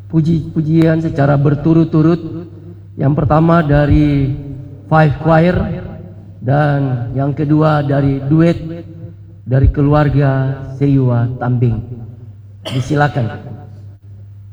puji-pujian secara berturut-turut. Yang pertama dari Five Choir dan yang kedua dari duet dari keluarga Seiwa Tambing. Disilakan.